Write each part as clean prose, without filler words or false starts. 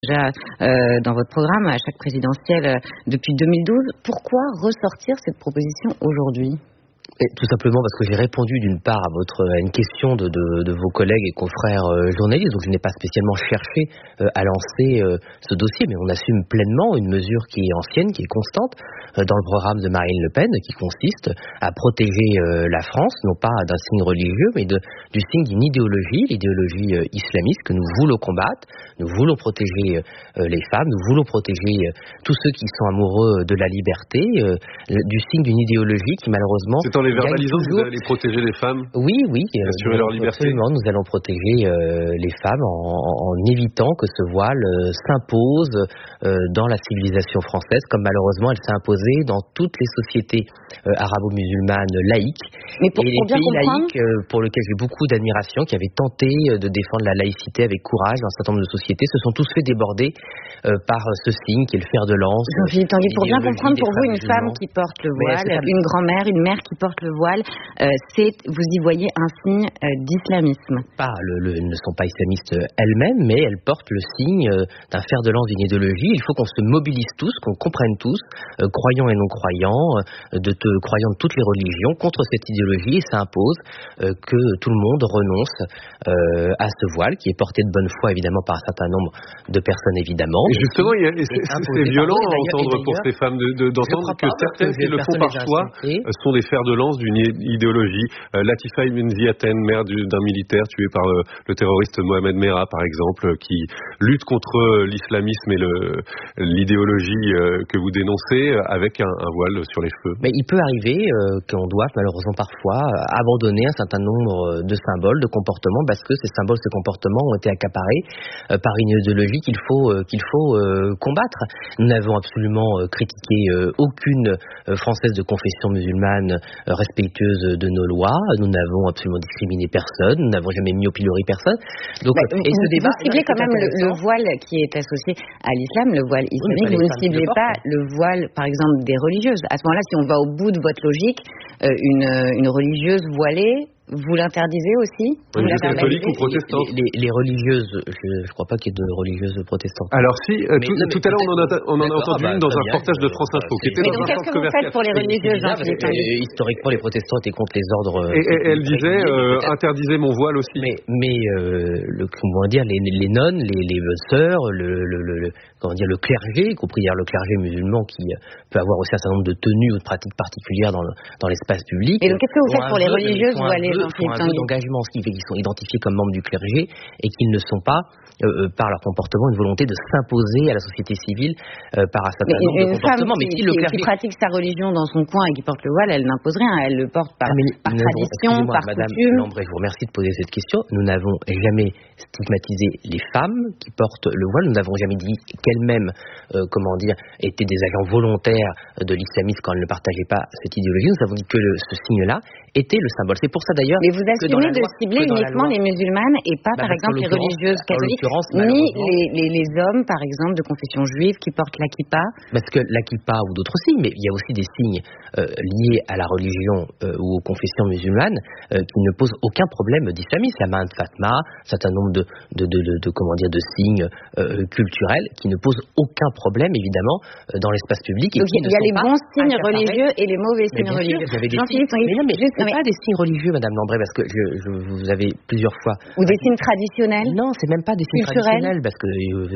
Déjà dans votre programme à chaque présidentielle depuis 2012. Pourquoi ressortir cette proposition aujourd'hui ? Tout simplement parce que j'ai répondu d'une part à une question de vos collègues et confrères journalistes, donc je n'ai pas spécialement cherché à lancer ce dossier, mais on assume pleinement une mesure qui est ancienne, qui est constante dans le programme de Marine Le Pen, qui consiste à protéger la France, non pas d'un signe religieux, mais du signe d'une idéologie, l'idéologie islamiste que nous voulons combattre. Nous voulons protéger les femmes, nous voulons protéger tous ceux qui sont amoureux de la liberté, du signe d'une idéologie qui malheureusement... C'est en les verbalisant que vous allez protéger les femmes ? Oui. Assurer leur liberté. Absolument, nous allons protéger les femmes en évitant que ce voile s'impose dans la civilisation française, comme malheureusement elle s'est imposée dans toutes les sociétés arabo-musulmanes laïques. Mais pour et les bien pays comprendre... laïques pour lesquels j'ai beaucoup d'admiration, qui avaient tenté de défendre la laïcité avec courage dans un certain nombre de sociétés, se sont tous fait déborder par ce signe qui est le fer de lance. Jean-Philippe Tanguy, pour bien comprendre, pour vous, une femme qui porte le voile, une grand-mère, une mère qui porte le voile, vous y voyez un signe d'islamisme. Elles ne sont pas islamistes elles-mêmes, mais elles portent le signe d'un fer de lance d'une idéologie. Il faut qu'on se mobilise tous, qu'on comprenne tous, croyants et non-croyants, croyants de toutes les religions, contre cette idéologie, et ça impose que tout le monde renonce à ce voile, qui est porté de bonne foi, évidemment, par un certain nombre de personnes, évidemment. Et justement, c'est violent à entendre pour ces femmes d'entendre que certaines qui le font par choix sont des fers de lance d'une idéologie. Latifa Ibn Ziaten, mère d'un militaire tué par le terroriste Mohamed Merah, par exemple, qui lutte contre l'islamisme et l'idéologie que vous dénoncez avec un voile sur les cheveux. Mais il peut arriver qu'on doive malheureusement parfois abandonner un certain nombre de symboles, de comportements, parce que ces symboles, ces comportements ont été accaparés par une idéologie qu'il faut combattre. Nous n'avons absolument critiqué aucune Française de confession musulmane respectueuse de nos lois. Nous n'avons absolument discriminé personne. Nous n'avons jamais mis au pilori personne. Donc, vous ciblez quand même le voile qui est associé à l'islam, le voile islamique. Vous ne ciblez pas le voile, par exemple, des religieuses. À ce moment-là, si on va au bout de votre logique, une religieuse voilée, vous l'interdisez aussi ? Catholique ou protestante ? Les religieuses, je ne crois pas qu'il y ait de religieuses protestantes. Alors si, tout à l'heure on en a entendu une dans un reportage de France Info qui était dans un centre commercial. Mais qu'est-ce que vous faites pour les religieuses ? Historiquement, les protestants étaient contre les ordres. Et elle disait interdisez mon voile aussi. Mais comment dire, les nonnes, les sœurs, le clergé, y compris le clergé musulman qui peut avoir aussi un certain nombre de tenues ou de pratiques particulières dans l'espace public. Et donc qu'est-ce que vous faites pour les religieuses voilées ? Font un peu d'engagement, ce qui fait qu'ils sont identifiés comme membres du clergé et qu'ils ne sont pas, par leur comportement, une volonté de s'imposer à la société civile par un certain nombre de comportements. Mais si qui pratique sa religion dans son coin et qui porte le voile, elle n'impose rien, elle le porte par tradition, par Madame coutume. Lambré, je vous remercie de poser cette question. Nous n'avons jamais stigmatisé les femmes qui portent le voile. Nous n'avons jamais dit qu'elles-mêmes, étaient des agents volontaires de l'islamisme quand elles ne partageaient pas cette idéologie. Nous avons dit que ce signe-là était le symbole. C'est pour ça d'ailleurs. Mais vous assumez de cibler uniquement les musulmanes et pas, par exemple, les religieuses catholiques, ni les hommes, par exemple, de confession juive qui portent la kippa. Parce que la kippa ou d'autres signes, mais il y a aussi des signes liés à la religion ou aux confessions musulmanes qui ne posent aucun problème d'islamisme. La main de Fatma, un certain nombre de signes culturels qui ne posent aucun problème, évidemment, dans l'espace public. Donc il y a les bons signes religieux et les mauvais signes religieux. Mais pas des signes religieux, Madame Lambré, parce que vous avez plusieurs fois... Ou des signes traditionnels ? Non, c'est même pas des signes traditionnels, parce que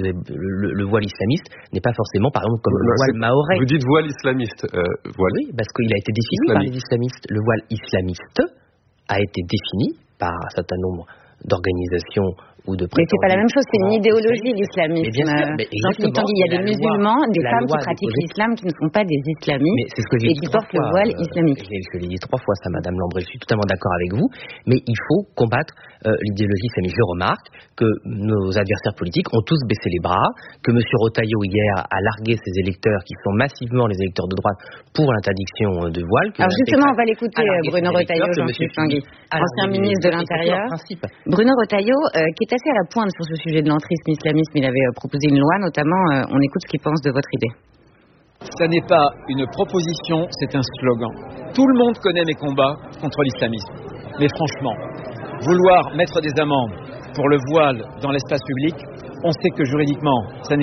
le voile islamiste n'est pas forcément, par exemple, comme le voile mahorais. Vous dites voile islamiste. Oui, parce qu'il a été défini par les islamistes. Le voile islamiste a été défini par un certain nombre d'organisations ou de prétendus. Mais c'est pas la même chose, c'est une idéologie, l'islamisme. Jean-Philippe Tanguy, il y a des musulmans, des femmes qui pratiquent l'islam qui ne sont pas des islamistes et qui portent le voile islamique. Je l'ai dit 3 fois ça, Madame Lambré, je suis totalement d'accord avec vous, mais il faut combattre l'idéologie islamique. Je remarque que nos adversaires politiques ont tous baissé les bras, que M. Retailleau hier a largué ses électeurs qui sont massivement les électeurs de droite pour l'interdiction de voile. Alors justement, on va l'écouter, Bruno Retailleau, Jean-Philippe Tanguy, ancien ministre de l'Intérieur. Bruno Retailleau, qui est assez à la pointe sur ce sujet de l'entrisme islamiste, il avait proposé une loi, notamment, on écoute ce qu'il pense de votre idée. Ça n'est pas une proposition, c'est un slogan. Tout le monde connaît mes combats contre l'islamisme. Mais franchement, vouloir mettre des amendes pour le voile dans l'espace public, on sait que juridiquement, ça n'est